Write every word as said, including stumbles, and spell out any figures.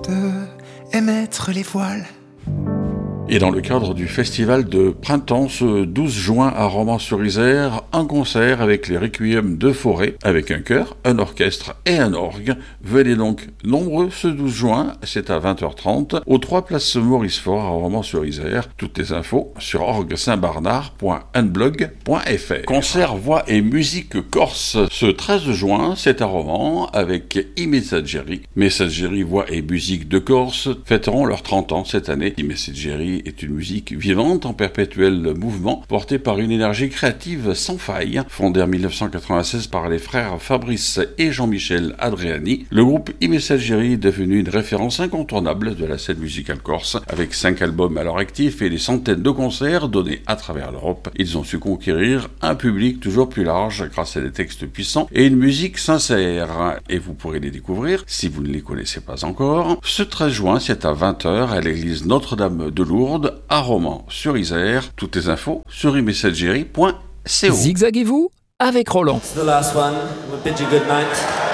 de émettre les voiles. Et dans le cadre du festival de printemps, ce douze juin à Romans-sur-Isère, un concert avec les Requiem de Forêt, avec un chœur, un orchestre et un orgue. Venez donc nombreux ce douze juin, c'est à vingt heures trente, aux trois places Maurice Faure à Romans-sur-Isère. Toutes les infos sur orgue saint barnard point unblog point f r. Concert voix et musique corse, ce treize juin, c'est à Romans, avec I-Messaggeri. Messaggeri voix et musique de Corse fêteront leurs trente ans cette année. I-Messaggeri est une musique vivante en perpétuel mouvement, portée par une énergie créative sans faille. Fondé en dix-neuf cent quatre-vingt-seize par les frères Fabrice et Jean-Michel Adriani, le groupe I-Messaggeri est devenu une référence incontournable de la scène musicale corse. Avec cinq albums à leur actif et des centaines de concerts donnés à travers l'Europe, ils ont su conquérir un public toujours plus large grâce à des textes puissants et une musique sincère. Et vous pourrez les découvrir, si vous ne les connaissez pas encore, ce treize juin, c'est à vingt heures à l'église Notre-Dame de Lourdes, à Romans-sur-Isère. Toutes les infos sur i messaggeri point co. Zigzaguez-vous avec Roland. It's the last one. We'll bid you good night.